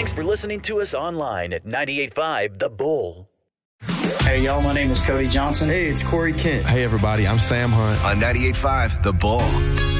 Thanks for listening to us online at 98.5 The Bull. Hey, y'all, my name is Cody Johnson. Hey, it's Corey Kent. Hey, everybody, I'm Sam Hunt. On 98.5 The Bull.